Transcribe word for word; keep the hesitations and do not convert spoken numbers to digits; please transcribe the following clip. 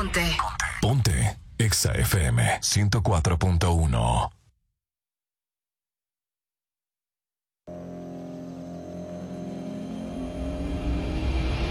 Ponte. Ponte. Exa F M ciento cuatro punto uno.